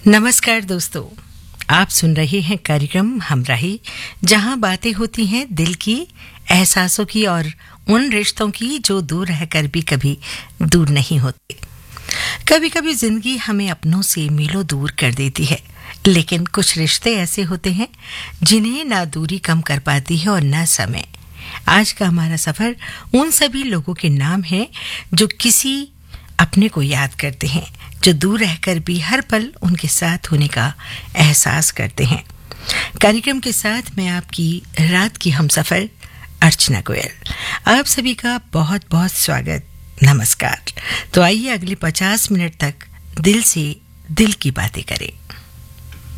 नमस्कार दोस्तों, आप सुन रहे हैं कार्यक्रम हमराही, जहां बातें होती हैं दिल की, एहसासों की और उन रिश्तों की जो दूर रहकर भी कभी दूर नहीं होते। कभी कभी जिंदगी हमें अपनों से मीलों दूर कर देती है, लेकिन कुछ रिश्ते ऐसे होते हैं जिन्हें ना दूरी कम कर पाती है और ना समय। आज का हमारा सफर उन सभी लोगों के नाम है जो किसी अपने को याद करते हैं, जो दूर रहकर भी हर पल उनके साथ होने का एहसास करते हैं। कार्यक्रम के साथ मैं आपकी रात की हमसफर अर्चना गोयल। आप सभी का बहुत बहुत स्वागत, नमस्कार। तो आइए अगले 50 मिनट तक दिल से दिल की बातें करें।